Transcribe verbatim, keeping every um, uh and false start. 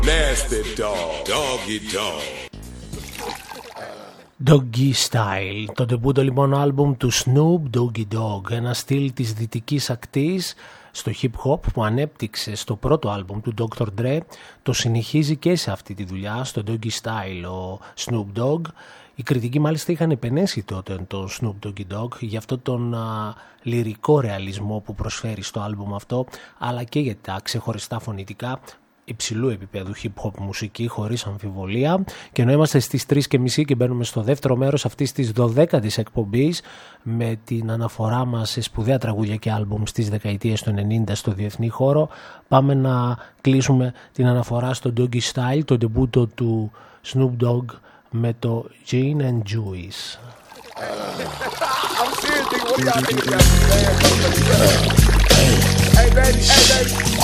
Nasty dog, doggy dog. Doggy Style, το ντεμπούτο λοιπόν άλμπουμ του Snoop Doggy Dogg, ένα στυλ της δυτικής ακτής στο hip hop που ανέπτυξε στο πρώτο άλμπουμ του ντόκτορ Dre, το συνεχίζει και σε αυτή τη δουλειά, στο Doggy Style ο Snoop Dogg. Οι κριτικοί μάλιστα είχαν επενέσει τότε το Snoop Doggy Dogg για αυτό τον α, λυρικό ρεαλισμό που προσφέρει στο άλμπουμ αυτό, αλλά και για τα ξεχωριστά φωνητικά υψηλού επίπεδου hip hop μουσική χωρίς αμφιβολία. Και ενώ είμαστε στις τρεις και μισή και μπαίνουμε στο δεύτερο μέρος αυτής της δωδέκατης εκπομπής με την αναφορά μας σε σπουδαία τραγούδια και άλμπουμ στις δεκαετίες του ενενήντα στο διεθνή χώρο, πάμε να κλείσουμε την αναφορά στο Doggy Style, το ντεμπούτο του Snoop Dogg με το Gin and Juice. Hey baby, hey baby.